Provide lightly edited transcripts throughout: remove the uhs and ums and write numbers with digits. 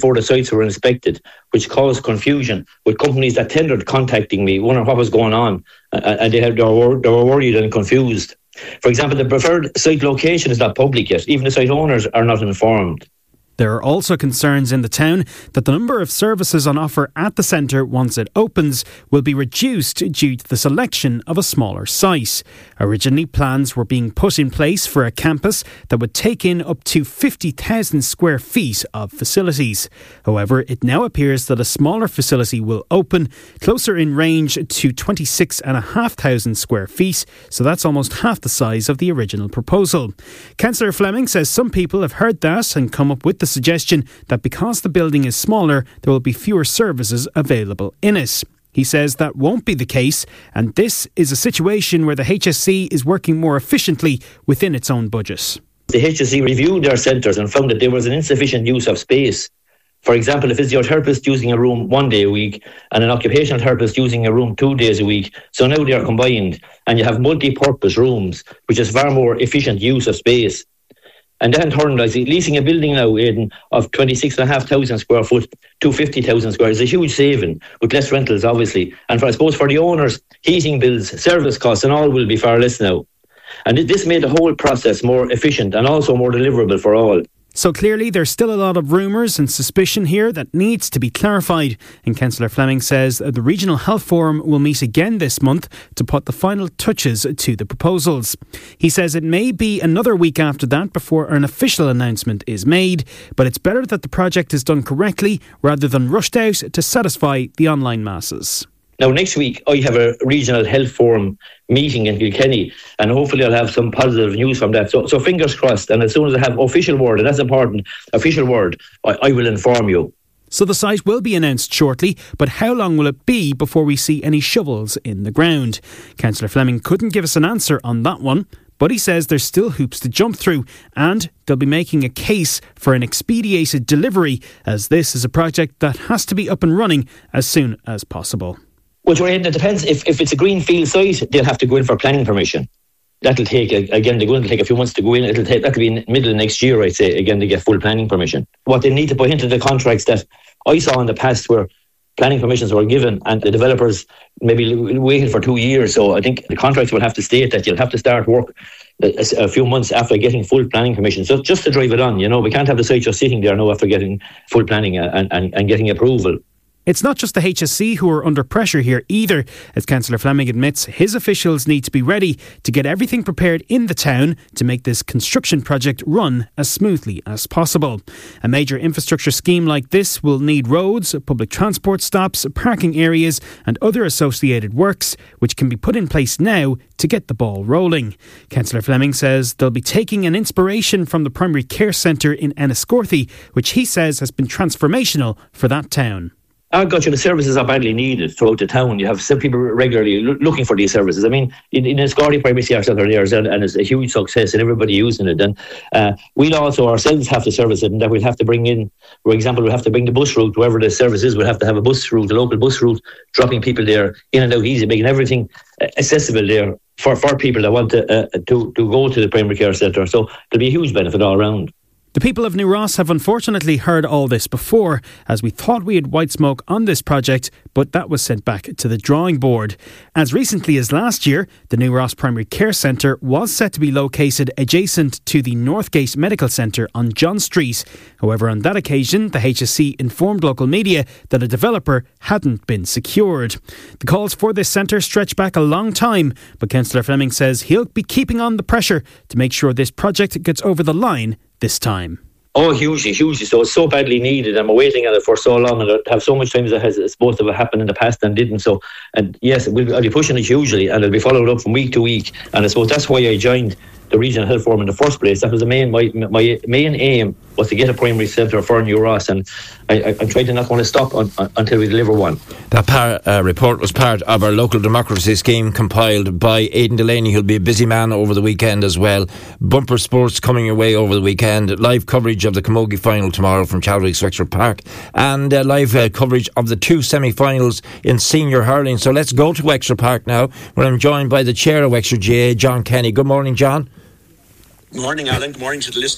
before the sites were inspected, which caused confusion with companies that tendered contacting me, wondering what was going on, and they were worried and confused. For example, the preferred site location is not public yet. Even the site owners are not informed. There are also concerns in the town that the number of services on offer at the centre once it opens will be reduced due to the selection of a smaller site. Originally, plans were being put in place for a campus that would take in up to 50,000 square feet of facilities. However, it now appears that a smaller facility will open, closer in range to 26,500 square feet, so that's almost half the size of the original proposal. Councillor Fleming says some people have heard that and come up with the suggestion that because the building is smaller, there will be fewer services available in it. He says that won't be the case, and this is a situation where the HSC is working more efficiently within its own budget. The HSC reviewed their centres and found that there was an insufficient use of space. For example, a physiotherapist using a room 1 day a week and an occupational therapist using a room 2 days a week. So now they are combined and you have multi-purpose rooms, which is far more efficient use of space. And then turn, leasing a building now, Aidan, of 26,500 square foot to 50,000 square is a huge saving, with less rentals, obviously. And I suppose for the owners, heating bills, service costs and all will be far less now. And this made the whole process more efficient and also more deliverable for all. So clearly there's still a lot of rumours and suspicion here that needs to be clarified. And Councillor Fleming says the Regional Health Forum will meet again this month to put the final touches to the proposals. He says it may be another week after that before an official announcement is made, but it's better that the project is done correctly rather than rushed out to satisfy the online masses. Now, next week, I have a Regional Health Forum meeting in Kilkenny, and hopefully I'll have some positive news from that. So fingers crossed, and as soon as I have official word, and that's important, official word, I will inform you. So the site will be announced shortly, but how long will it be before we see any shovels in the ground? Councillor Fleming couldn't give us an answer on that one, but he says there's still hoops to jump through, and they'll be making a case for an expedited delivery, as this is a project that has to be up and running as soon as possible. Well, it depends. If it's a greenfield site, they'll have to go in for planning permission. That'll take, again, they're going to take a few months to go in. That'll be in the middle of next year, I'd say, again, to get full planning permission. What they need to put into the contracts that I saw in the past where planning permissions were given and the developers maybe waited for 2 years. So I think the contracts will have to state that you'll have to start work a few months after getting full planning permission. So just to drive it on, we can't have the site just sitting there now after getting full planning and getting approval. It's not just the HSC who are under pressure here either, as Councillor Fleming admits his officials need to be ready to get everything prepared in the town to make this construction project run as smoothly as possible. A major infrastructure scheme like this will need roads, public transport stops, parking areas and other associated works, which can be put in place now to get the ball rolling. Councillor Fleming says they'll be taking an inspiration from the primary care centre in Enniscorthy, which he says has been transformational for that town. The services are badly needed throughout the town. You have some people regularly looking for these services. I mean, in Enniscorthy Primary Care Centre there, and it's a huge success and everybody using it. And we'll also ourselves have to service it, and that we'll have to bring in, for example, we'll have to bring the bus route, wherever the service is, we'll have to have a bus route, a local bus route, dropping people there in and out easy, making everything accessible there for people that want to go to the primary care centre. So there'll be a huge benefit all around. The people of New Ross have unfortunately heard all this before, as we thought we had white smoke on this project, but that was sent back to the drawing board. As recently as last year, the New Ross Primary Care Centre was set to be located adjacent to the Northgate Medical Centre on John Street. However, on that occasion, the HSC informed local media that a developer hadn't been secured. The calls for this centre stretch back a long time, but Councillor Fleming says he'll be keeping on the pressure to make sure this project gets over the line this time. Oh, hugely. So it's so badly needed. I'm waiting on it for so long, and I have so much times that it's supposed to have happened in the past and didn't. So, and yes, I'll be pushing it hugely, and it'll be followed up from week to week. And I suppose that's why I joined the Regional Health Forum in the first place. That was my main aim was to get a primary centre for New Ross, and I'm trying to not want to stop until we deliver one. That report was part of our local democracy scheme compiled by Aidan Delaney, who'll be a busy man over the weekend as well. Bumper sports coming your way over the weekend. Live coverage of the Camogie final tomorrow from Chadwick's Wexford Park, and live coverage of the two semi-finals in senior hurling. So let's go to Wexford Park now, where I'm joined by the chair of Wexford GAA, John Kenny. Good morning, John. Good morning, Alan. Good morning to the listeners.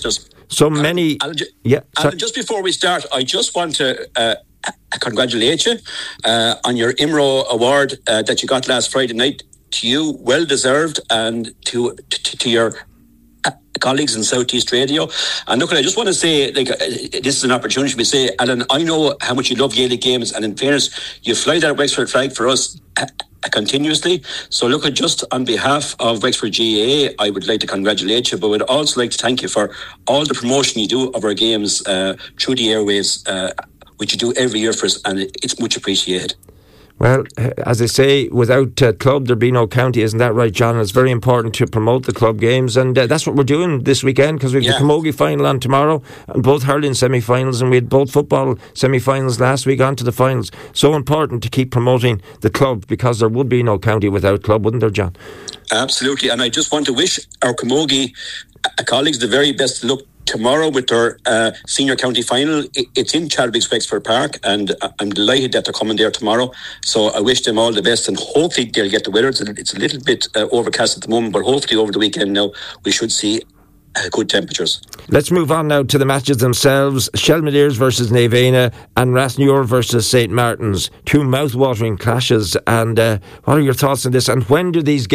So many. Alan, just before we start, I just want to congratulate you on your IMRO award that you got last Friday night. To you, well deserved, and to your colleagues in Southeast Radio. And look, I just want to say, this is an opportunity to say, Alan, I know how much you love Gaelic games, and in fairness, you fly that Wexford flag for us continuously. So look, just on behalf of Wexford GAA, I would like to congratulate you, but would also like to thank you for all the promotion you do of our games through the airwaves, which you do every year for us, and it's much appreciated. Well, as I say, without club, there'd be no county, isn't that right, John? It's very important to promote the club games, and that's what we're doing this weekend, because we've the Camogie final on tomorrow, and both hurling semi-finals, and we had both football semi-finals last week on to the finals. So important to keep promoting the club, because there would be no county without club, wouldn't there, John? Absolutely, and I just want to wish our Camogie colleagues the very best luck tomorrow with their senior county final. It's in Chadwick's Wexford Park, and I'm delighted that they're coming there tomorrow. So I wish them all the best, and hopefully they'll get the weather. It's a little bit overcast at the moment, but hopefully over the weekend now we should see good temperatures. Let's move on now to the matches themselves. Shelmaliers versus Naveena and Rathnewer versus St. Martin's. Two mouth-watering clashes. And what are your thoughts on this? And when do the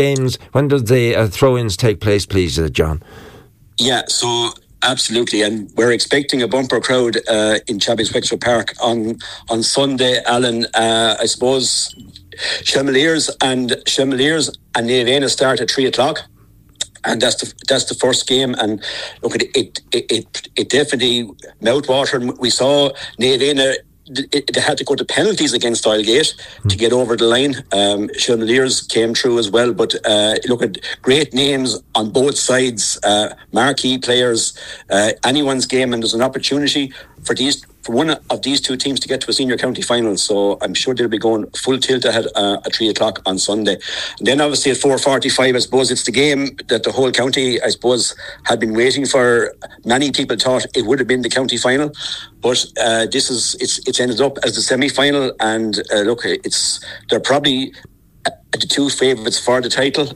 throw-ins take place, please, John? Yeah, so absolutely, and we're expecting a bumper crowd in Chadwick's Wexford Park on Sunday, Alan. I suppose Shelmaliers and Naveena start at 3:00. And that's the first game, and look, it definitely mouth-watering. We saw Naveena, they had to go to penalties against Islegate to get over the line. Shelmaliers came through as well, but look at great names on both sides, marquee players, anyone's game, and there's an opportunity for one of these two teams to get to a senior county final. So I'm sure they'll be going full tilt ahead at 3:00 on Sunday. And then obviously at 4:45, I suppose it's the game that the whole county, I suppose, had been waiting for. Many people thought it would have been the county final, but it's ended up as the semi-final. And look, they're probably the two favourites for the title.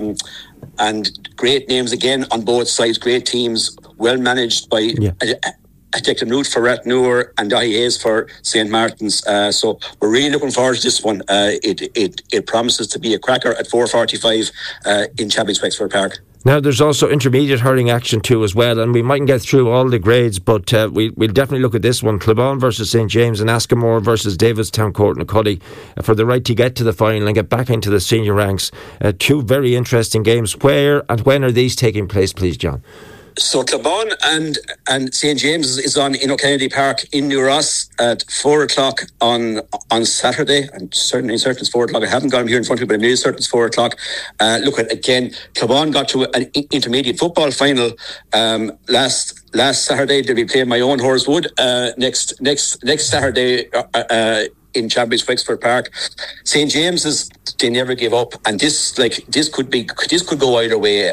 And great names again on both sides, great teams, well managed by I take the route for Rathnewer and Hayes for St. Martin's. So we're really looking forward to this one. It promises to be a cracker at 4:45 in Chadwick's Wexford Park. Now, there's also intermediate hurling action too as well, and we mightn't get through all the grades, but we'll definitely look at this one. Clabon versus St. James and Askamore versus Davidstown Court and Cuddy for the right to get to the final and get back into the senior ranks. Two very interesting games. Where and when are these taking place, please, John? So Clabon and St. James is on in O'Kennedy Park in New Ross at 4:00 on Saturday. I'm certain it's 4:00. I haven't got them here in front of me, but I'm really certain it's 4:00. Look at again, Clabon got to an intermediate football final last Saturday. They'll be playing my own Horswood next Saturday in Chadwick's Wexford Park. St. James's, they never give up, and this could go either way.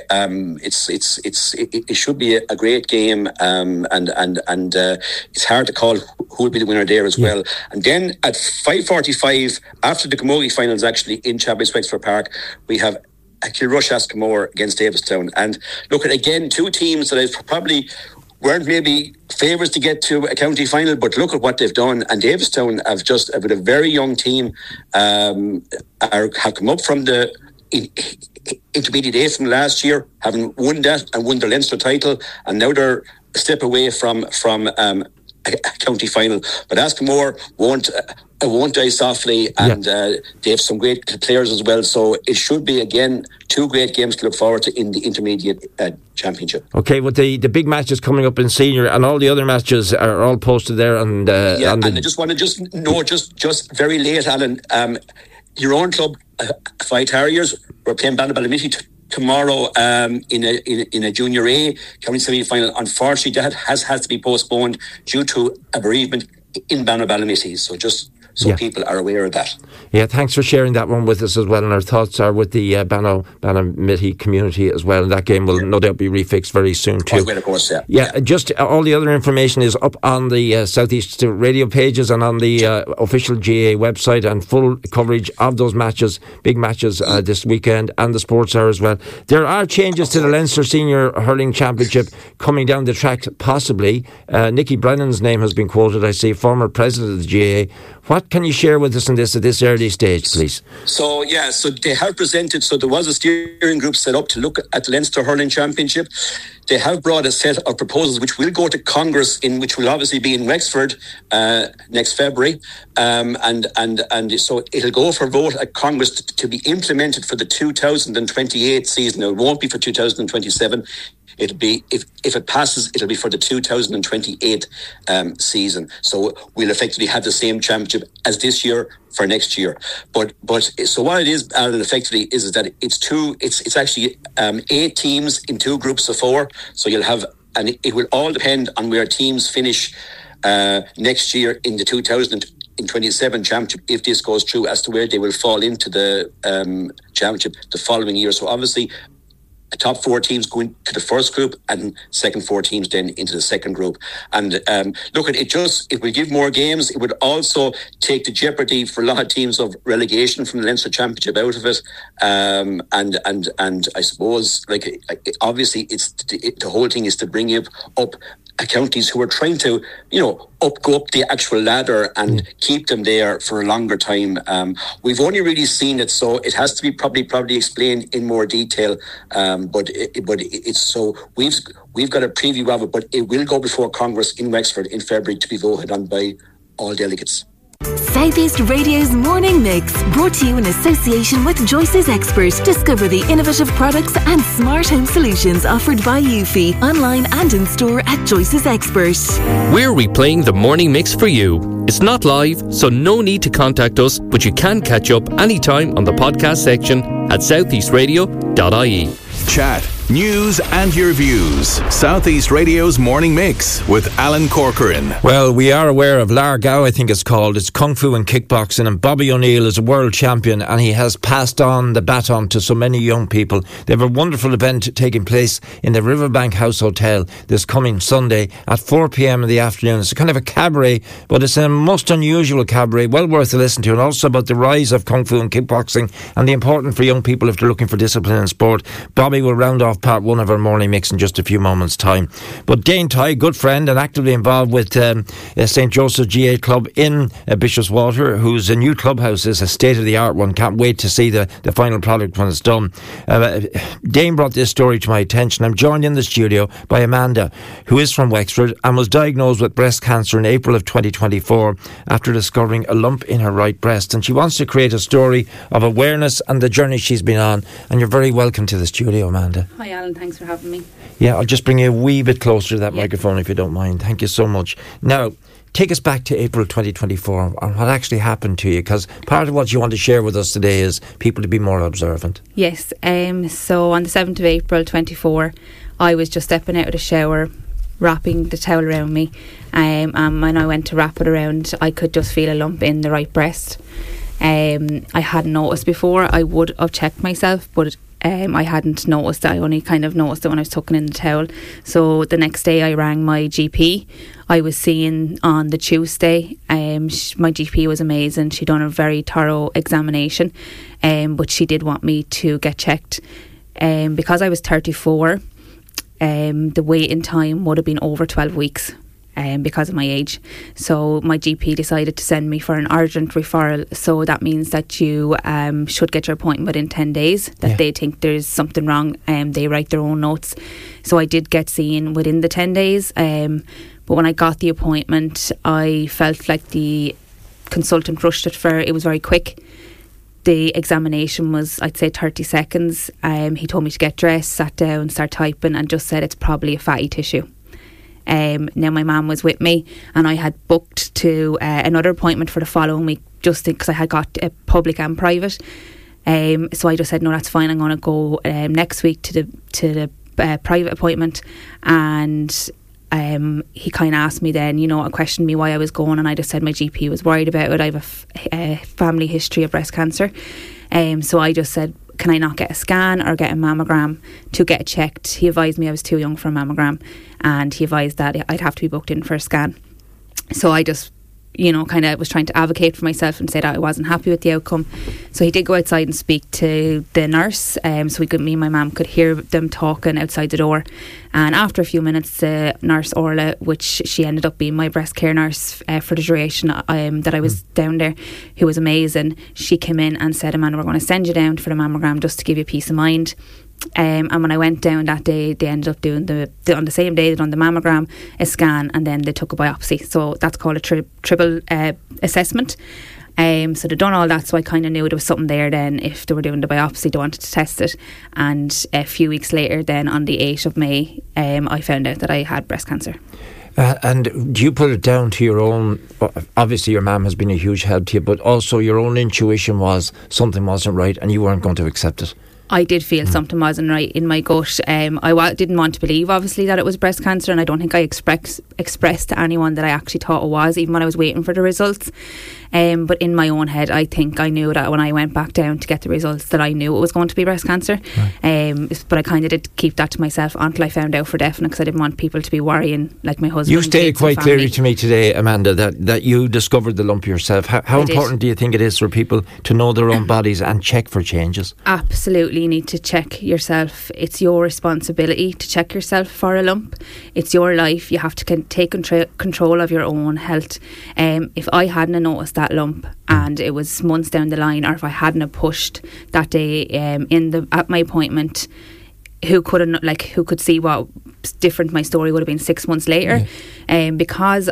It should be a great game, and it's hard to call who will be the winner there as well. And then at 5:45, after the Camogie finals, actually in Chadwick's Wexford Park, we have Kilrush Askamore against Davidstown. And look at again two teams that I've probably weren't maybe favourites to get to a county final, but look at what they've done. And Davidstown have with a very young team, have come up from the intermediate A from last year, having won that and won the Leinster title, and now they're a step away from a county final. But Askamore won't die softly, and they have some great players as well. So it should be again two great games to look forward to in the intermediate championship. Okay, well the big matches coming up in senior, and all the other matches are all posted there. And and I just want to just very late, Alan. Your own club, Fight Harriers, we're playing Ballyballimity tomorrow in a Junior A county semi-final. Unfortunately, that has to be postponed due to a bereavement in Ballyballimity. So just so people are aware of that. Yeah, thanks for sharing that one with us as well, and our thoughts are with the Bannamitty community as well, and that game will no doubt be refixed very soon too. Well, of course, yeah. Just all the other information is up on the Southeast Radio pages and on the official GAA website, and full coverage of those matches, big matches this weekend, and the Sports Hour as well. There are changes to the Leinster Senior Hurling Championship coming down the track, possibly. Nicky Brennan's name has been quoted, I see, former president of the GAA. What can you share with us on this at this early stage, please? So they have presented, so there was a steering group set up to look at the Leinster Hurling Championship. They have brought a set of proposals which will go to Congress, which will obviously be in Wexford next February, and so it'll go for vote at Congress to be implemented for the 2028 season. It won't be for 2027. It'll be, if it passes, it'll be for the 2028 season. So we'll effectively have the same championship as this year for next year. But so what it is, Alan, effectively is that it's actually 8 teams in 2 groups of 4. So you'll have, and it will all depend on where teams finish next year in the 2027 championship, if this goes through, as to where they will fall into the championship the following year. So obviously, the top 4 teams go into the first group, and second 4 teams then into the second group. And look, it will give more games. It would also take the jeopardy for a lot of teams of relegation from the Leinster Championship out of it. And I suppose, obviously, the whole thing is to bring up counties who are trying to, go up the actual ladder and keep them there for a longer time. We've only really seen it, so it has to be probably explained in more detail. But it's so we've got a preview of it, but it will go before Congress in Wexford in February to be voted on by all delegates. Southeast Radio's Morning Mix, brought to you in association with Joyce's Expert. Discover the innovative products and smart home solutions offered by Eufy, online and in store at Joyce's Expert. We're replaying the Morning Mix for you. It's not live, so no need to contact us, but you can catch up anytime on the podcast section at southeastradio.ie. Chat, news and your views. Southeast Radio's Morning Mix with Alan Corcoran. Well, we are aware of Largao, I think it's called. It's Kung Fu and Kickboxing, and Bobby O'Neill is a world champion, and he has passed on the baton to so many young people. They have a wonderful event taking place in the Riverbank House Hotel this coming Sunday at 4 p.m. in the afternoon. It's a kind of a cabaret, but it's a most unusual cabaret, well worth a listen to, and also about the rise of Kung Fu and Kickboxing and the importance for young people if they're looking for discipline in sport. Bobby will round off part 1 of our morning mix in just a few moments' time. But Dane Ty, good friend and actively involved with St. Joseph's GA Club in Bishop's Water, whose new clubhouse is a state-of-the-art one. Can't wait to see the final product when it's done. Dane brought this story to my attention. I'm joined in the studio by Amanda, who is from Wexford and was diagnosed with breast cancer in April of 2024 after discovering a lump in her right breast. And she wants to create a story of awareness and the journey she's been on. And you're very welcome to the studio, Amanda. Hi Alan, thanks for having me. Yeah, I'll just bring you a wee bit closer to that microphone if you don't mind. Thank you so much. Now, take us back to April 2024 and what actually happened to you, because part of what you want to share with us today is people to be more observant. Yes, so on the 7th of April 24, I was just stepping out of the shower, wrapping the towel around me, and when I went to wrap it around, I could just feel a lump in the right breast. I hadn't noticed before. I would have checked myself, but I hadn't noticed it. I only kind of noticed it when I was tucking in the towel. So the next day I rang my GP. I was seeing on the Tuesday. My GP was amazing. She'd done a very thorough examination, but she did want me to get checked. Because I was 34, the waiting time would have been over 12 weeks. Because of my age. So my GP decided to send me for an urgent referral. So that means that you should get your appointment within 10 days, that they think there's something wrong, and they write their own notes. So I did get seen within the 10 days. But when I got the appointment, I felt like the consultant rushed it it was very quick. The examination was, I'd say, 30 seconds. He told me to get dressed, sat down, start typing, and just said it's probably a fatty tissue. Now my mum was with me, and I had booked to another appointment for the following week, just because I had got a public and private. So I just said, no, that's fine. I'm going to go next week to the private appointment, and he kind of asked me then, questioned me why I was going, and I just said my GP was worried about it. I have a family history of breast cancer. So I just said, can I not get a scan or get a mammogram to get it checked? He advised me I was too young for a mammogram, and he advised that I'd have to be booked in for a scan. So I just kind of was trying to advocate for myself and say that I wasn't happy with the outcome. So he did go outside and speak to the nurse, so me and my mum could hear them talking outside the door. And after a few minutes, the nurse Orla, which she ended up being my breast care nurse for the duration that I was down there, who was amazing, she came in and said, Amanda, we're going to send you down for the mammogram just to give you peace of mind. And when I went down that day, they ended up doing on the same day they done the mammogram, a scan, and then they took a biopsy. So that's called a triple assessment. So they done all that, so I kind of knew there was something there. Then if they were doing the biopsy, they wanted to test it. And a few weeks later, then on the 8th of May, I found out that I had breast cancer. And do you put it down to your own, obviously your mum has been a huge help to you, but also your own intuition was something wasn't right and you weren't going to accept it? I did feel something wasn't right in my gut. I didn't want to believe, obviously, that it was breast cancer, and I don't think I expressed to anyone that I actually thought it was, even when I was waiting for the results. But in my own head, I think I knew that when I went back down to get the results that I knew it was going to be breast cancer. Right. But I kind of did keep that to myself until I found out for definite, because I didn't want people to be worrying, like my husband. You stated quite clearly to me today, Amanda, that you discovered the lump yourself. How important do you think it is for people to know their own bodies and check for changes? Absolutely, you need to check yourself. It's your responsibility to check yourself for a lump. It's your life. You have to take control of your own health. If I hadn't noticed that lump and it was months down the line, or if I hadn't have pushed that day at my appointment, who could see what different my story would have been 6 months later. Because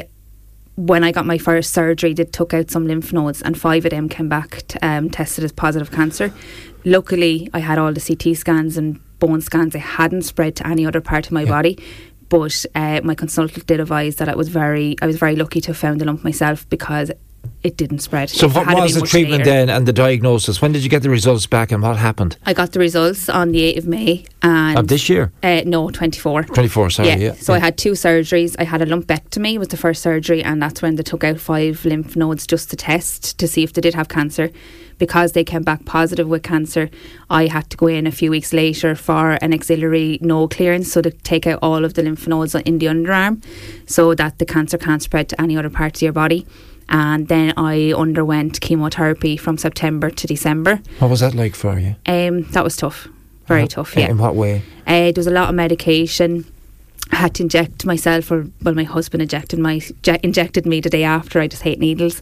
when I got my first surgery, they took out some lymph nodes, and 5 of them came back tested as positive cancer. Luckily, I had all the CT scans and bone scans. They hadn't spread to any other part of my body. But my consultant did advise that I was very lucky to have found the lump myself, because it didn't spread. So what was the treatment then and the diagnosis? When did you get the results back and what happened? I got the results on the 8th of May. Of this year? No, 24. 24, sorry, yeah. So I had 2 surgeries. I had a lumpectomy, was the first surgery, and that's when they took out 5 lymph nodes just to test to see if they did have cancer. Because they came back positive with cancer, I had to go in a few weeks later for an axillary node clearance, so to take out all of the lymph nodes in the underarm, so that the cancer can't spread to any other parts of your body. And then I underwent chemotherapy from September to December. What was that like for you? That was tough. Very tough, yeah. In what way? There was a lot of medication. I had to inject myself, my husband injected me the day after. I just hate needles.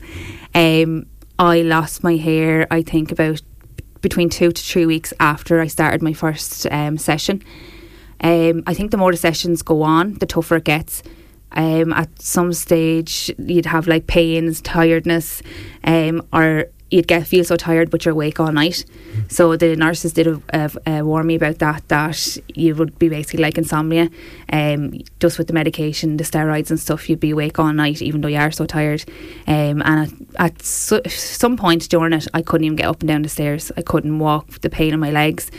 I lost my hair, I think, about between 2 to 3 weeks after I started my first session. I think the more the sessions go on, the tougher it gets. At some stage, you'd have like pains, tiredness, or you'd feel so tired, but you're awake all night. So the nurses did warn me about that you would be basically like insomnia. Just with the medication, the steroids and stuff, you'd be awake all night even though you are so tired. And at some point during it, I couldn't even get up and down the stairs. I couldn't walk with the pain in my legs.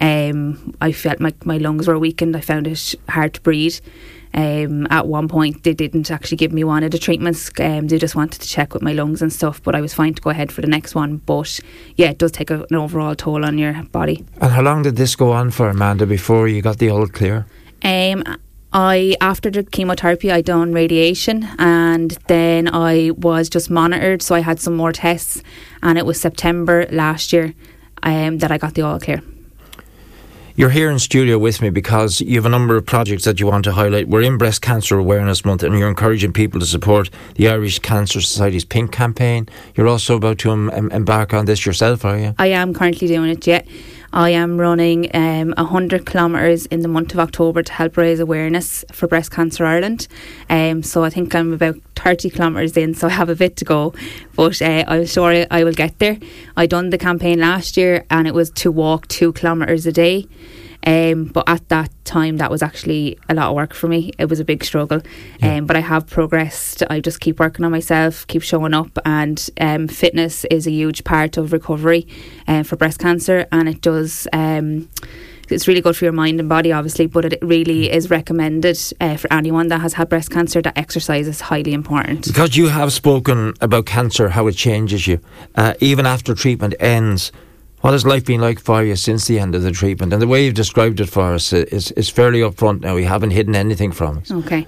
I felt my lungs were weakened. I found it hard to breathe. At one point they didn't actually give me one of the treatments. They just wanted to check with my lungs and stuff, but I was fine to go ahead for the next one. But yeah, it does take an overall toll on your body. And how long did this go on for, Amanda, before you got the all clear? After the chemotherapy, I done radiation, and then I was just monitored, so I had some more tests, and it was September last year that I got the all clear. You're here in studio with me because you have a number of projects that you want to highlight. We're in Breast Cancer Awareness Month, and you're encouraging people to support the Irish Cancer Society's Pink campaign. You're also about to embark on this yourself, are you? I am currently doing it, yeah. I am running 100 kilometres in the month of October to help raise awareness for Breast Cancer Ireland. So I think I'm about 30 kilometres in, so I have a bit to go. But I'm sure I will get there. I done the campaign last year, and it was to walk 2 kilometres a day. But at that time, that was actually a lot of work for me. It was a big struggle. But I have progressed. I just keep working on myself, keep showing up, and fitness is a huge part of recovery for breast cancer, and it does it's really good for your mind and body, obviously, but it really is recommended for anyone that has had breast cancer that exercise is highly important. Because you have spoken about cancer, how it changes you, even after treatment ends. What has life been like for you since the end of the treatment? And the way you've described it for us is fairly upfront now. We haven't hidden anything from us. Okay.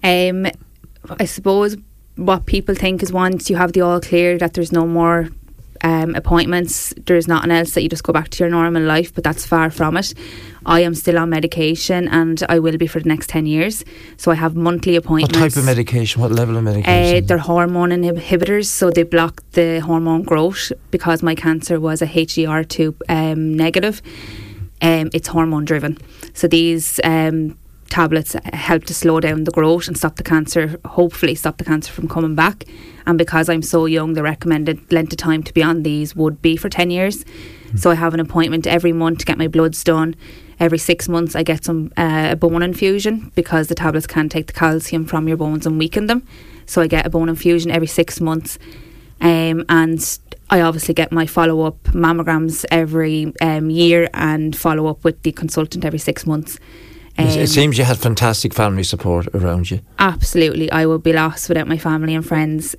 I suppose what people think is once you have the all clear that there's no more appointments, there's nothing else, that you just go back to your normal life, but that's far from it. I am still on medication and I will be for the next 10 years. So I have monthly appointments. What type of medication? What level of medication? They're hormone inhibitors, so they block the hormone growth. Because my cancer was a HER2 negative, it's hormone driven. So these tablets help to slow down the growth and stop the cancer, hopefully stop the cancer from coming back. And because I'm so young, the recommended length of time to be on these would be for 10 years. So I have an appointment every month to get my bloods done. Every 6 months I get some a bone infusion, because the tablets can take the calcium from your bones and weaken them. So I get a bone infusion every 6 months. And I obviously get my follow-up mammograms every year, and follow up with the consultant every 6 months. It seems you had fantastic family support around you. Absolutely. I would be lost without my family and friends.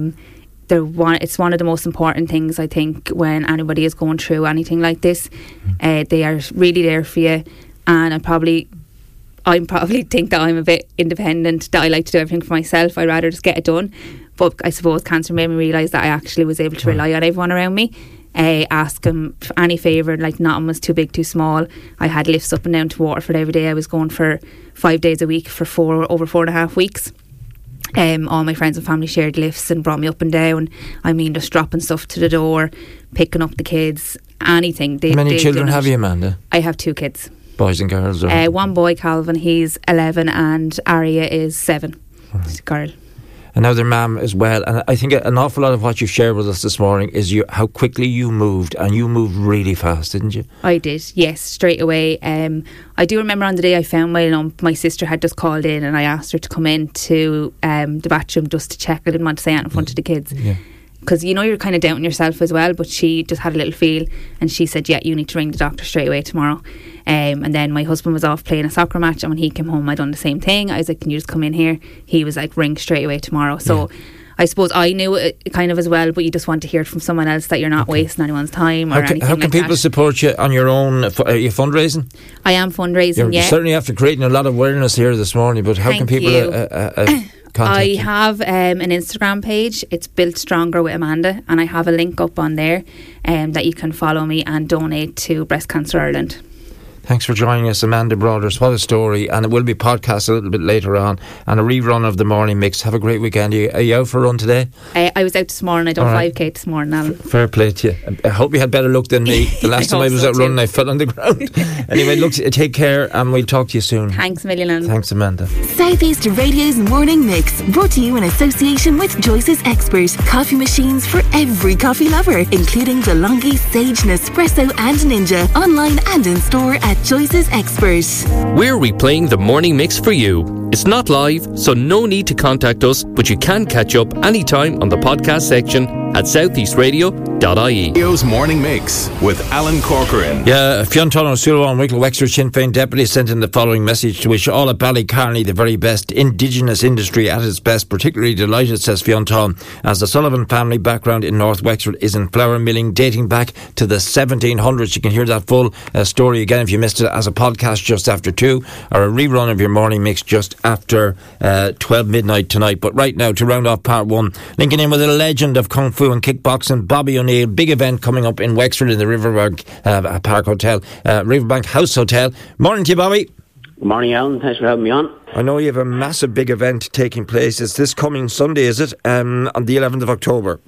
It's one of the most important things, I think, when anybody is going through anything like this. They are really there for you. And I probably think that I'm a bit independent, that I like to do everything for myself. I'd rather just get it done. But I suppose cancer made me realise that I actually was able to rely on everyone around me. Ask them for any favour, like nothing was too big, too small. I had lifts up and down to Waterford every day. I was going for 5 days a week for over 4.5 weeks. All my friends and family shared lifts and brought me up and down. I mean, just dropping stuff to the door, picking up the kids, anything. How many children have you, Amanda? I have 2 kids. Boys and girls? Or? One boy, Calvin, he's 11, and Aria is 7. Right. She's a girl. And now their mum as well. And I think an awful lot of what you've shared with us this morning is how quickly you moved, and you moved really fast, didn't you? I did, yes, straight away. I do remember on the day I found my lump, my sister had just called in and I asked her to come into the bathroom just to check. I didn't want to say it in front of the kids. Yeah. Because, you know, you're kind of doubting yourself as well, but she just had a little feel and she said, yeah, you need to ring the doctor straight away tomorrow. And then my husband was off playing a soccer match, and when he came home I done the same thing. I was like, can you just come in here? He was like, ring straight away tomorrow. So I suppose I knew it kind of as well, but you just want to hear it from someone else that you're not wasting anyone's time or anything like that. How can people support you on your own? Are you fundraising? I am fundraising, You're certainly after creating a lot of awareness here this morning, but how can people contact you? I have an Instagram page. It's Built Stronger with Amanda, and I have a link up on there that you can follow me and donate to Breast Cancer Ireland. Thanks for joining us, Amanda Brothers. What a story. And it will be podcast a little bit later on, and a rerun of the morning mix. Have a great weekend. Are you out for a run today? I was out this morning. I done 5k this morning, Alan. Fair play to you. I hope you had better luck than me. The last time I was out running, I fell on the ground. Anyway, look, take care, and we'll talk to you soon. Thanks a million, Alan. Thanks, Amanda. South East Radio's Morning Mix, brought to you in association with Joyce's Expert. Coffee machines for every coffee lover, including DeLonghi, Sage, Nespresso and Ninja. Online and in store at Joyce's Expert. We're replaying the morning mix for you. It's not live, so no need to contact us, but you can catch up anytime on the podcast section at southeastradio.ie. Radio's Morning Mix with Alan Corcoran. Yeah, Fionn O'Sullivan, Wicklow Wexford Sinn Féin deputy, sent in the following message to wish all at Ballycarney the very best. Indigenous industry at its best. Particularly delighted, says Fionn, as the Sullivan family background in North Wexford is in flour milling dating back to the 1700s. You can hear that full story again if you missed it as a podcast just after 2, or a rerun of your morning mix just after 12 midnight tonight. But right now, to round off part 1, linking in with a legend of Kung Fu and kickboxing, Bobby O'Neill. Big event coming up in Wexford in the Riverbank Park Hotel, Riverbank House Hotel. Morning to you, Bobby. Good morning, Alan. Thanks for having me on. I know you have a massive big event taking place. It's this coming Sunday, is it? On the 11th of October.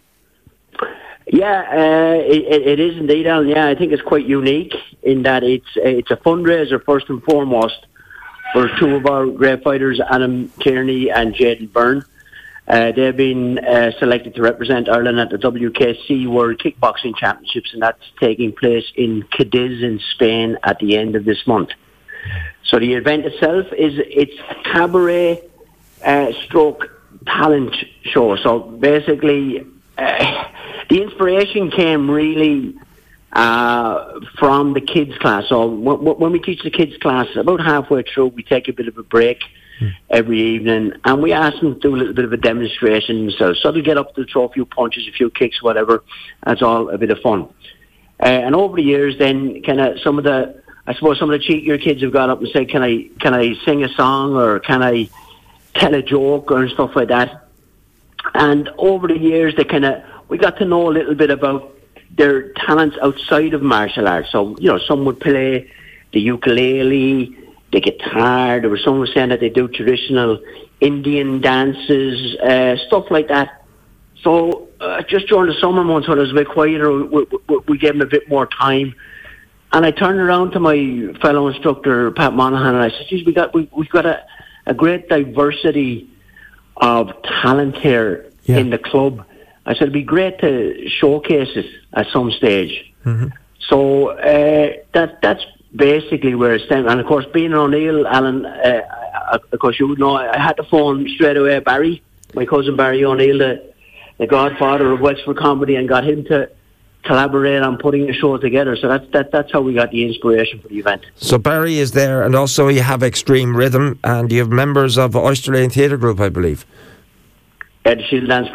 Yeah, it is indeed, Alan. Yeah, I think it's quite unique in that it's a fundraiser first and foremost for 2 of our great fighters, Adam Kearney and Jadon Byrne. They've been selected to represent Ireland at the WKC World Kickboxing Championships, and that's taking place in Cadiz in Spain at the end of this month. So the event itself it's a cabaret stroke talent show. So basically, the inspiration came really from the kids class. So when we teach the kids class, about halfway through, we take a bit of a break every evening, and we ask them to do a little bit of a demonstration. So they'll get up to throw a few punches, a few kicks, whatever. That's all a bit of fun. And over the years, then some of the cheekier kids have got up and said, "Can I sing a song, or can I tell a joke, or stuff like that?" And over the years, we got to know a little bit about their talents outside of martial arts. So, some would play the ukulele, the guitar. There was someone saying that they do traditional Indian dances, stuff like that. So, just during the summer months when it was a bit quieter, we gave them a bit more time. And I turned around to my fellow instructor, Pat Monaghan, and I said, "Geez, we've got a great diversity of talent here in the club." I said, "It'd be great to showcase it at some stage." Mm-hmm. So that's basically where it stems. And of course, being in O'Neill, Alan, of course you would know, I had to phone straight away Barry, my cousin Barry O'Neill, the godfather of Wexford comedy, and got him to collaborate on putting a show together. So that's how we got the inspiration for the event. So Barry is there, and also you have Extreme Rhythm, and you have members of Oyster Lane Theatre Group, I believe. The Shield Dance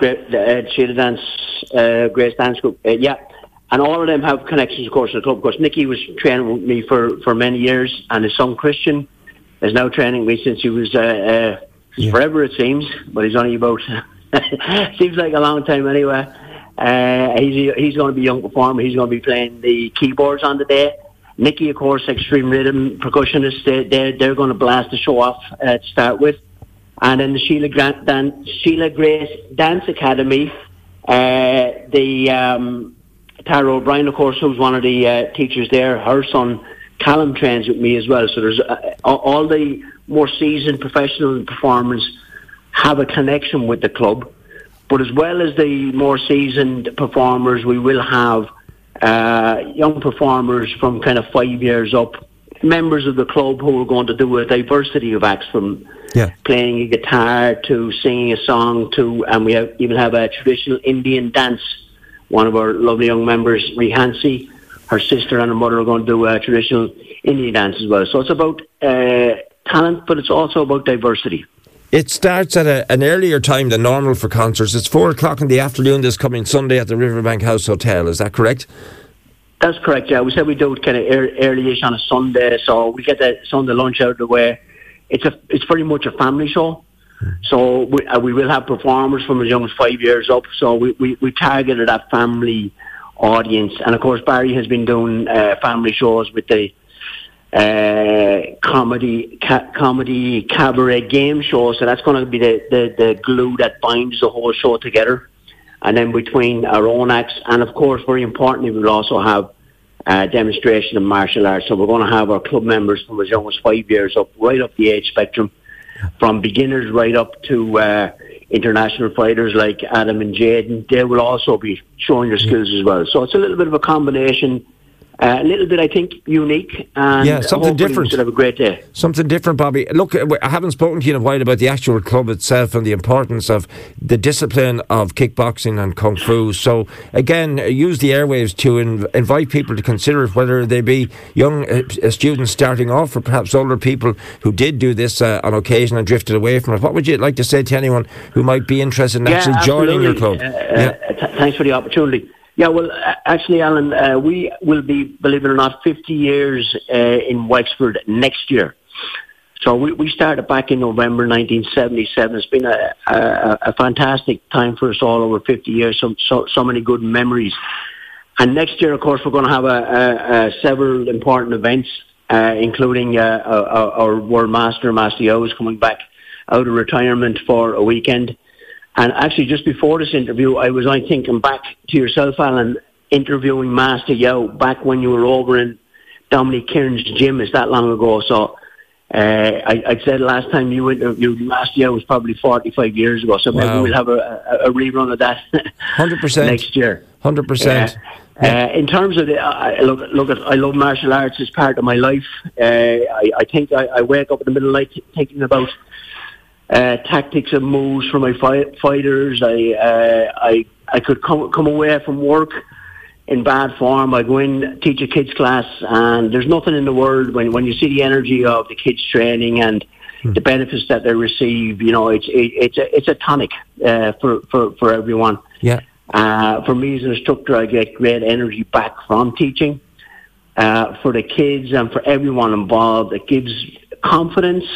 Grace Dance Group, yeah. And all of them have connections, of course, in the club. Of course, Nicky was training with me for many years, and his son Christian is now training with me since he was forever, it seems, but he's only about seems like a long time anyway. He's going to be a young performer. He's going to be playing the keyboards on the day. Nicky, of course, Extreme Rhythm percussionist. They're going to blast the show off to start with. And then the Sheila Grace Dance Academy, Tara O'Brien, of course, who's one of the teachers there, her son Callum trains with me as well. So there's all the more seasoned professional performers have a connection with the club. But as well as the more seasoned performers, we will have young performers from kind of 5 years up, members of the club who are going to do a diversity of acts, from playing a guitar to singing a song and we even have a traditional Indian dance. One of our lovely young members, Rehansi, her sister and her mother are going to do a traditional Indian dance as well. So it's about talent, but it's also about diversity. It starts at an earlier time than normal for concerts. It's 4:00 in the afternoon this coming Sunday at the Riverbank House Hotel. Is that correct? That's correct, yeah. We said we do it kind of early-ish on a Sunday, so we get the Sunday lunch out of the way. It's pretty much a family show. So we will have performers from as young as 5 years up. So we targeted that family audience. And of course, Barry has been doing family shows with the comedy cabaret game show. So that's going to be the glue that binds the whole show together. And then between our own acts, and of course, very importantly, we'll also have a demonstration of martial arts. So we're going to have our club members from as young as 5 years up, right up the age spectrum, from beginners right up to international fighters like Adam and Jaden. They will also be showing their skills as well. So it's a little bit of a combination. A little bit, I think, unique, and something different. Should have a great day. Something different, Bobby. Look, I haven't spoken to you in a while about the actual club itself and the importance of the discipline of kickboxing and kung fu. So, again, use the airwaves to invite people to consider it, whether they be young students starting off or perhaps older people who did do this on occasion and drifted away from it. What would you like to say to anyone who might be interested in actually joining your club? Thanks for the opportunity. Yeah, well, actually, Alan, we will be, believe it or not, 50 years in Wexford next year. So we started back in November 1977. It's been a fantastic time for us all, over 50 years, so many good memories. And next year, of course, we're going to have several important events, including our World Master Yao is coming back out of retirement for a weekend. And actually, just before this interview, I was thinking back to yourself, Alan, interviewing Master Yao back when you were over in Dominic Kieran's gym. Is that long ago? So I said last time you interviewed Master Yao was probably 45 years ago. So maybe we'll have a rerun of that 100% next year. 100%. In terms of I love martial arts as part of my life. I think I wake up in the middle of the night thinking about tactics and moves for my fighters. I could come away from work in bad form, I go in, teach a kids class, and there's nothing in the world when you see the energy of the kids training and the benefits that they receive. You know, it's a tonic for everyone. Yeah. For me as an instructor, I get great energy back from teaching. For the kids and for everyone involved, it gives confidence.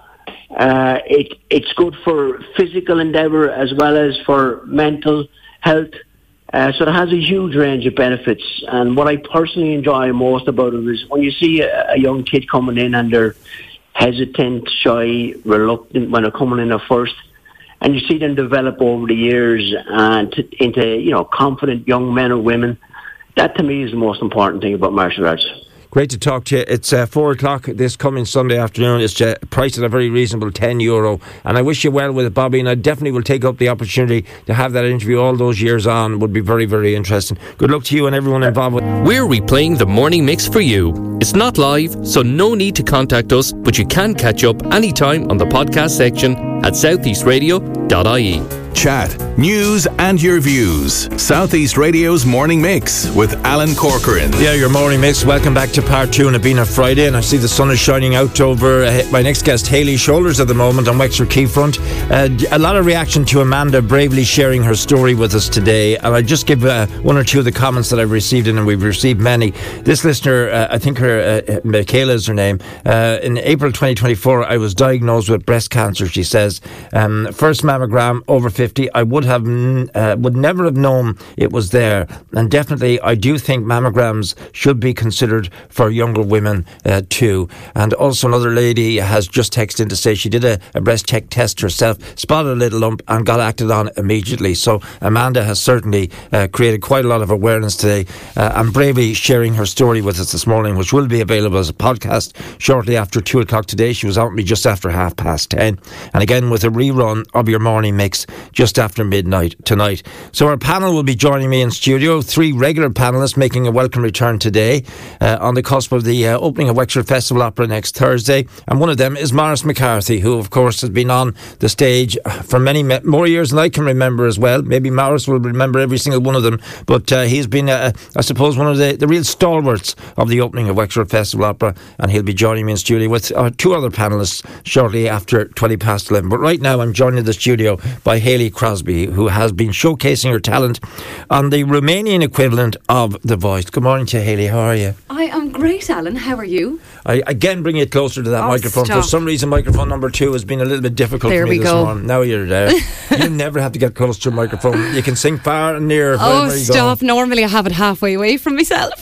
It's good for physical endeavour as well as for mental health. So it has a huge range of benefits. And what I personally enjoy most about it is when you see a young kid coming in and they're hesitant, shy, reluctant when they're coming in at first, and you see them develop over the years and into confident young men or women. That to me is the most important thing about martial arts. Great to talk to you. It's 4 o'clock this coming Sunday afternoon. It's priced at a very reasonable €10. And I wish you well with it, Bobby, and I definitely will take up the opportunity to have that interview all those years on. It would be very, very interesting. Good luck to you and everyone involved with it. We're replaying the morning mix for you. It's not live, so no need to contact us, but you can catch up anytime on the podcast section at southeastradio.ie. Chat, news and your views. South East Radio's Morning Mix with Alan Corcoran. Yeah, your morning mix. Welcome back to part 2 and it being a Friday, and I see the sun is shining out over my next guest, Hayley Shoulders, at the moment on Wexford Quayfront. A lot of reaction to Amanda bravely sharing her story with us today, and I just give one or two of the comments that I've received in, and we've received many. This listener, I think her Michaela is her name. In April 2024, I was diagnosed with breast cancer. She says, first mammogram, over 50. I would never have known it was there, and definitely I do think mammograms should be considered for younger women too. And also another lady has just texted in to say she did a breast check test herself, spotted a little lump and got acted on immediately. So Amanda has certainly created quite a lot of awareness today and bravely sharing her story with us this morning, which will be available as a podcast shortly after 2 o'clock today. She was out with me just after 10:30, and again with a rerun of your morning mix just after midnight tonight. So our panel will be joining me in studio. 3 regular panellists making a welcome return today on the cusp of the opening of Wexford Festival Opera next Thursday. And one of them is Maurice McCarthy, who of course has been on the stage for many more years than I can remember as well. Maybe Maurice will remember every single one of them, but he's been I suppose one of the real stalwarts of the opening of Wexford Festival Opera, and he'll be joining me in studio with 2 other panellists shortly after 11:20. But right now I'm joined in the studio by Hayley Crosby, who has been showcasing her talent on the Romanian equivalent of The Voice. Good morning to you, Hayley. How are you? I am great, Alan. How are you? I again bring it closer to that microphone. Stop. For some reason, microphone number 2 has been a little bit difficult for me this morning. Now you're there. You never have to get close to a microphone. You can sing far and near. Oh, stop. Normally I have it halfway away from myself.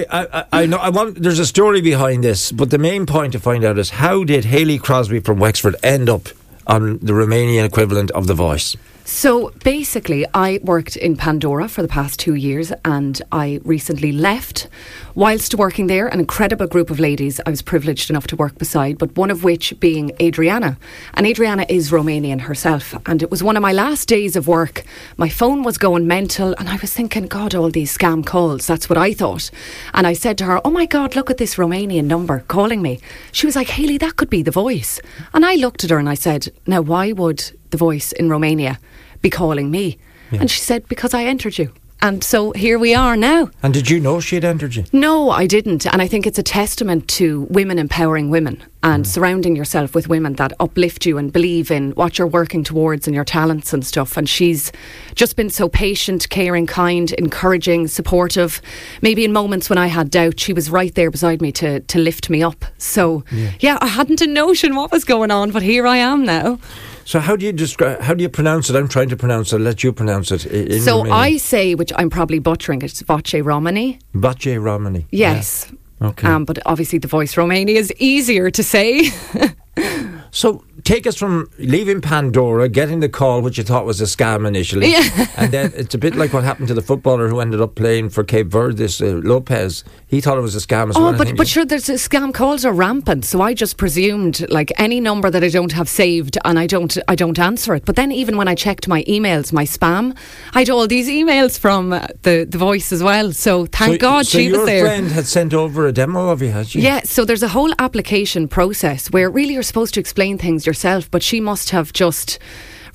I know. There's a story behind this, but the main point to find out is, how did Hayley Crosby from Wexford end up on the Romanian equivalent of The Voice? So basically, I worked in Pandora for the past 2 years, and I recently left. Whilst working there, an incredible group of ladies I was privileged enough to work beside, but one of which being Adriana. And Adriana is Romanian herself, and it was one of my last days of work. My phone was going mental, and I was thinking, God, all these scam calls, that's what I thought. And I said to her, oh my God, look at this Romanian number calling me. She was like, Hayley, that could be The Voice. And I looked at her and I said, now why would The Voice in Romania be calling me? Yeah. And she said, because I entered you. And so here we are now. And did you know she had entered you? No, I didn't. And I think it's a testament to women empowering women and surrounding yourself with women that uplift you and believe in what you're working towards and your talents and stuff. And she's just been so patient, caring, kind, encouraging, supportive. Maybe in moments when I had doubt, she was right there beside me to lift me up. So, yeah, I hadn't a notion what was going on, but here I am now. So how do you pronounce it? I'm trying to pronounce it. I'll let you pronounce it. So Romanian. I say, which I'm probably butchering, it's Voce Romani. Voce Romani. Yes. Yeah. Okay. But obviously The Voice Romania is easier to say. So take us from leaving Pandora, getting the call, which you thought was a scam initially, and then it's a bit like what happened to the footballer who ended up playing for Cape Verde, this Lopez. He thought it was a scam as well. But sure, there's scam calls are rampant, so I just presumed like any number that I don't have saved, and I don't answer it. But then even when I checked my emails, my spam, I had all these emails from the Voice as well. So thank God she was there. So your friend had sent over a demo of you, had she? Yeah. So there's a whole application process where really you're supposed to explain things yourself, but she must have just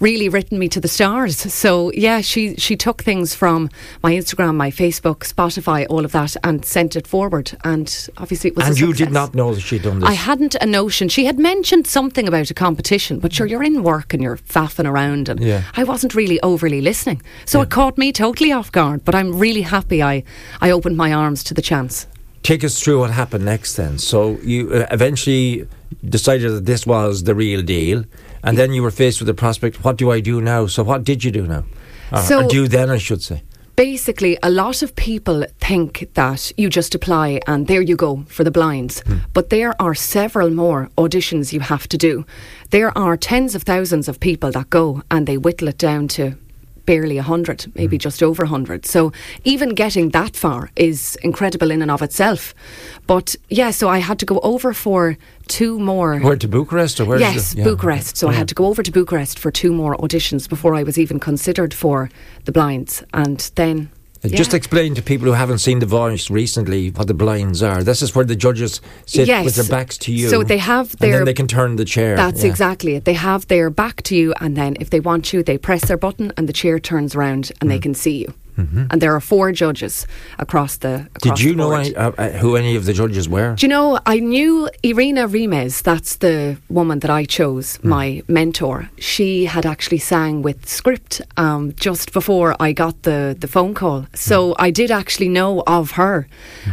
really written me to the stars. So yeah, she took things from my Instagram, my Facebook, Spotify, all of that, and sent it forward. And obviously it was And a you success. did not know that she'd done this? I hadn't a notion. She had mentioned something about a competition, but sure, you're in work and you're faffing around, and I wasn't really overly listening. So it caught me totally off guard, but I'm really happy I opened my arms to the chance. Take us through what happened next then. So you eventually decided that this was the real deal, and then you were faced with the prospect, what do I do now? So what did you do now? Or do then, I should say. Basically, a lot of people think that you just apply and there you go for the blinds. But there are several more auditions you have to do. There are tens of thousands of people that go, and they whittle it down to barely 100, maybe just over 100. So even getting that far is incredible in and of itself. But yeah, so I had to go over for 2 more. Where, to Bucharest? Or where? Yes, Bucharest. So I had to go over to Bucharest for 2 more auditions before I was even considered for the blinds. And then... Just explain to people who haven't seen The Voice recently what the blinds are. This is where the judges sit with their backs to you. So they have their... And then they can turn the chair. That's exactly it. They have their back to you, and then if they want you, they press their button and the chair turns around and they can see you. And there are 4 judges across the Did you know board. who any of the judges were? Do you know, I knew Irina Rimes, that's the woman that I chose, my mentor. She had actually sang with Script just before I got the phone call. So I did actually know of her.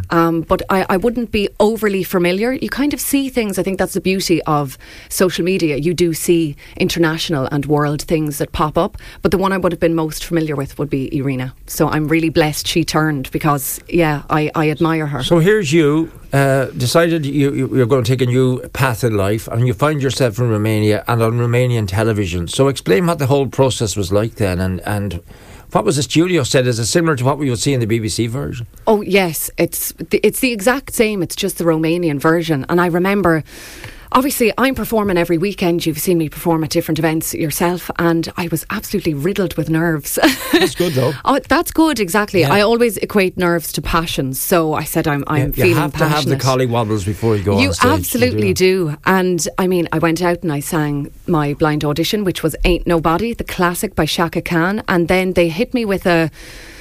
But I wouldn't be overly familiar. You kind of see things. I think that's the beauty of social media. You do see international and world things that pop up. But the one I would have been most familiar with would be Irina. So I'm really blessed she turned because, I admire her. So here's you, decided you're going to take a new path in life, and you find yourself in Romania and on Romanian television. So explain what the whole process was like then, and what was the studio set? Is it similar to what we would see in the BBC version? Oh yes, it's the exact same. It's just the Romanian version. And I remember... Obviously, I'm performing every weekend. You've seen me perform at different events yourself, and I was absolutely riddled with nerves. That's good, though. Oh, that's good, exactly. Yeah. I always equate nerves to passions, so I said I'm feeling passionate. You have to have the collywobbles before you go on stage. You absolutely do. And I mean, I went out and I sang my blind audition, which was Ain't Nobody, the classic by Shaka Khan, and then they hit me with a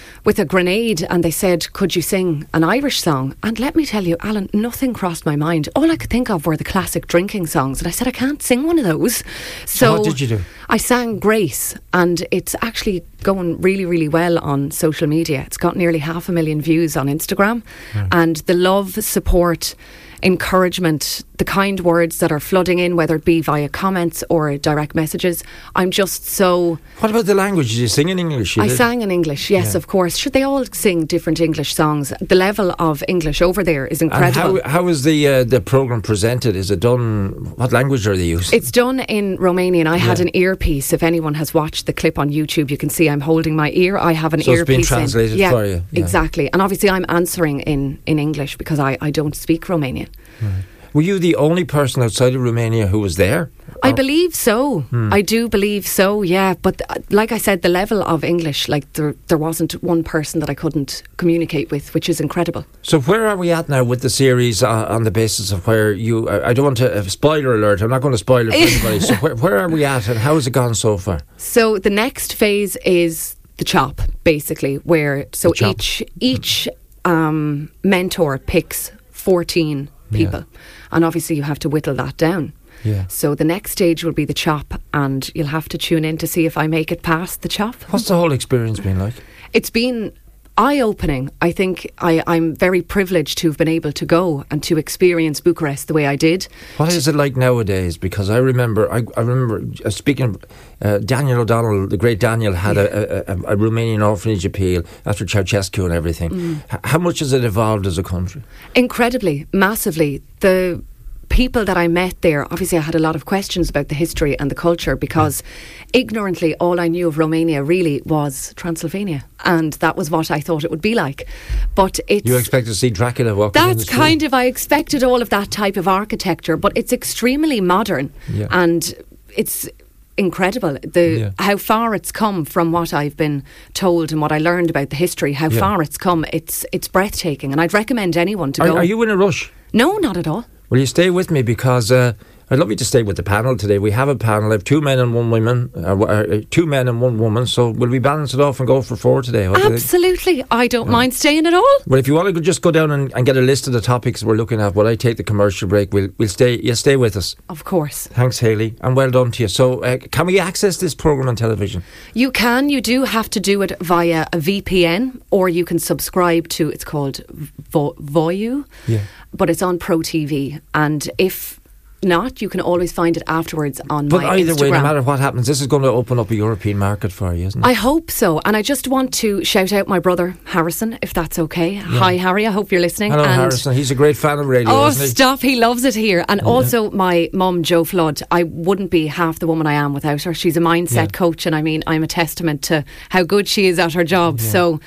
grenade and they said, could you sing an Irish song? And let me tell you, Alan, nothing crossed my mind. All I could think of were the classic drinking songs, and I said, I can't sing one of those. So what did you do? I sang Grace, and it's actually going really, really well on social media. It's got nearly 500,000 views on Instagram, and the love, support, encouragement, the kind words that are flooding in, whether it be via comments or direct messages, I'm just so... What about the language? Did you sing in English? I sang in English, yes, of course. Should they all sing different English songs? The level of English over there is incredible. And how is the programme presented? Is it done... What language are they using? It's done in Romanian. I had an earpiece. If anyone has watched the clip on YouTube, you can see I'm holding my ear. I have an earpiece. So it's been translated for you? Yeah, exactly. And obviously I'm answering in English because I don't speak Romanian. Right. Were you the only person outside of Romania who was there? I believe so. I do believe so, yeah. But like I said, the level of English, like there wasn't one person that I couldn't communicate with, which is incredible. So where are we at now with the series on the basis of where you... I don't want to... spoiler alert, I'm not going to spoil it for anybody. So where are we at and how has it gone so far? So the next phase is the chop, basically, where... So each mentor picks 14 people. And obviously you have to whittle that down. Yeah. So the next stage will be the chop, and you'll have to tune in to see if I make it past the chop. What's the whole experience been like? It's been eye-opening. I think I'm very privileged to have been able to go and to experience Bucharest the way I did. What is it like nowadays? Because I remember speaking of Daniel O'Donnell, the great Daniel, had a Romanian orphanage appeal after Ceausescu and everything. How much has it evolved as a country? Incredibly, massively. The people that I met there, obviously I had a lot of questions about the history and the culture, because ignorantly all I knew of Romania really was Transylvania, and that was what I thought it would be like. But it's... You expect to see Dracula walking in the street? That's kind of... I expected all of that type of architecture, but it's extremely modern, and it's incredible how far it's come from what I've been told and what I learned about the history. How far it's come, it's breathtaking, and I'd recommend anyone to go. Are you in a rush? No, not at all. Will you stay with me, because I'd love you to stay with the panel today. We have a panel. I have 2 men and 1 woman, 2 men and 1 woman. So will we balance it off and go for 4 today? Absolutely. I don't mind staying at all. Well, if you want to just go down and get a list of the topics we're looking at while I take the commercial break, we'll stay. You'll stay with us. Of course. Thanks, Hayley, and well done to you. So, can we access this programme on television? You can. You do have to do it via a VPN, or you can subscribe to. It's called Voyu. Yeah. But it's on Pro TV, and if not, you can always find it afterwards on my Instagram. But either way, no matter what happens, this is going to open up a European market for you, isn't it? I hope so. And I just want to shout out my brother Harrison, if that's okay. Yeah. Hi Harry, I hope you're listening. Hello Harrison, he's a great fan of radio, isn't he? Stop, he loves it here. And also my mum Jo Flood, I wouldn't be half the woman I am without her. She's a mindset coach, and I mean, I'm a testament to how good she is at her job. So